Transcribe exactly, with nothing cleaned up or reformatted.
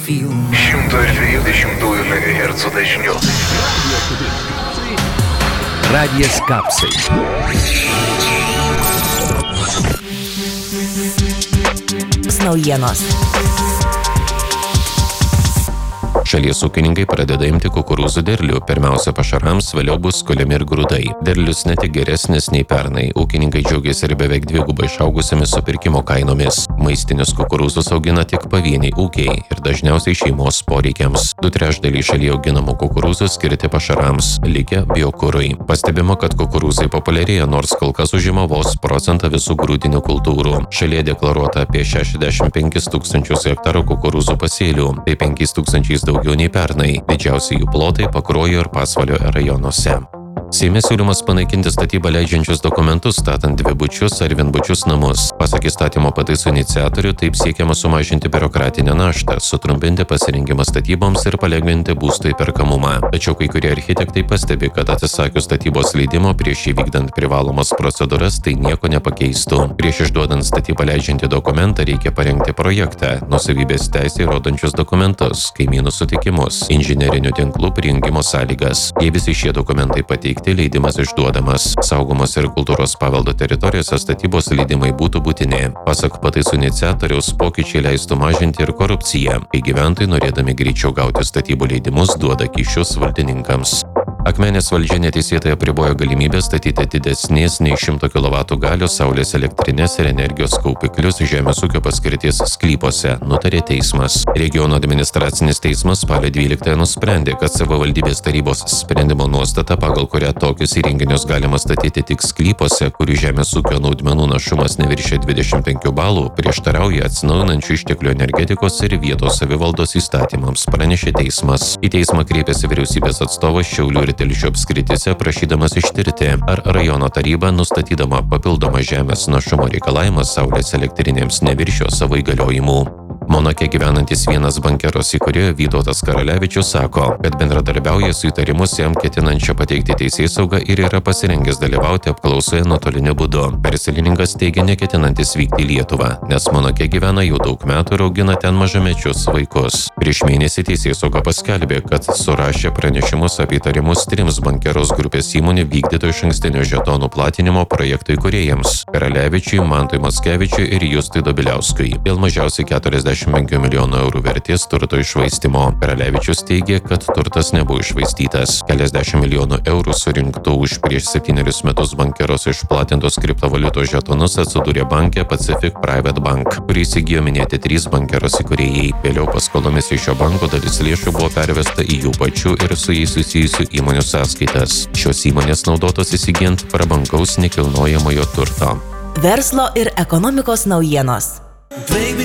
šimto dvidešimt megahercų dažniu. Radijas Kapsai. Naujienos. Šalies ūkininkai pradeda imti kukurūzų derlių. Pirmiausia pašarams, vėliau bus kuliami ir grūdai. Derlius ne tik geresnis nei pernai. Ūkininkai džiaugiasi ir beveik dvigubai išaugusiamis supirkimo kainomis. Maistinius kukurūzus augina tik pavieniai ūkiai ir dažniausiai šeimos poreikiams. Du trečdaliai šalyje auginamų kukurūzų skirti pašarams, likę biokurui. Pastebima, kad kukurūzai populiarėja, nors kol kas užima vos procentą visų grūdinių kultūrų. Šalyje deklaruota apie šešiasdešimt penkis tūkstančius hektarų kukurūzų pasėlių. Tai penkiais tūkstančiais daugiau nei pernai. Didžiausi jų plotai Pakruojo ir Pasvalio rajonuose. Seime siūlymas panaikinti statybą leidžiančius dokumentus, statant dvibučius ar vienbučius namus. Pasak įstatymo pataisų iniciatorių, taip siekiama sumažinti biurokratinę naštą, sutrumpinti pasirinkimą statyboms ir palengvinti būsto įperkamumą. Tačiau kai kurie architektai pastebi, kad atsisakius statybos leidimo prieš įvykdant privalomas procedūras tai nieko nepakeistų. Prieš išduodant statybą leidžiantį dokumentą reikia parengti projektą, nuosavybės teisę įrodančius dokumentus, kaimynų sutikimus, inžinerinių tinklų prijungimo sąlygas. Jei visi šie dokumentai pateikti, leidimas išduodamas. Saugomos ir kultūros paveldo teritorijose statybos leidimai būtų būtini. Pasak pataisų iniciatoriaus, pokyčiai leistų mažinti ir korupciją, kai gyventojai norėdami greičiau gauti statybų leidimus duoda kyšius valdininkams. Akmenės valdžia neteisėtai apribojo galimybę statyti didesnės nei šimto kilovatų galios saulės elektrinės ir energijos kaupiklius žemės ūkio paskirties sklypuose, nutarė teismas. Regiono administracinis teismas spalio dvyliktąją nusprendė, kad savivaldybės tarybos sprendimo nuostata, pagal kurią tokius įrenginius galima statyti tik sklypuose, kurių žemės ūkio naudmenų našumas neviršia dvidešimt penkių balų, prieštarauja atsinaujinančių išteklių energetikos ir vietos savivaldos įstatymams, pranešė teismas. Į teismą kreipėsi vyriausybės atstovas Šiaulių ir Telšių apskrityse prašydamas ištirti, ar rajono taryba, nustatydama papildomą žemės našumo reikalavimą saulės elektrinėms, neviršijo savo įgaliojimų. Monake gyvenantis vienas bankeros įkūrėjo Vytautas Karalevičius sako, kad bendradarbiauja su įtarimus jam ketinančia pateikti teisėsaugą ir yra pasirengęs dalyvauti apklausoje nuotoliniu būdu. Verslininkas teigia neketinantis vykti į Lietuvą, nes Monake gyvena jau daug metų ir augina ten mažamečius vaikus. Prieš mėnesį teisėsauga paskelbė, kad surašė pranešimus apie įtarimus trims bankeros grupės įmonių vykdyto išankstinio žetonų platinimo projektų įkūrėjams – Karalevičiui, Mantui Mackevičiui ir Justui Dobiliauskui. Dėl mažiausiai keturiasdešimt penkių milijonų eurų vertės turto iššvaistymo. Karalevičius teigė, kad turtas nebuvo iššvaistytas. Keliasdešimt milijonų eurų surinktų už prieš septynerius metus bankeros išplatintos kriptovaliutos žetonus atsidūrė banke Pacific Private Bank, kurį įsigijo minėti trys bankeros įkūrėjai. Vėliau paskolomis iš šio banko dalis lėšų buvo pervesta į jų pačių ir su jais susijusių įmonių sąskaitas. Šios įmonės naudotos įsigijant prabangaus nekilnojamojo turto. Verslo ir ekonomikos naujienos.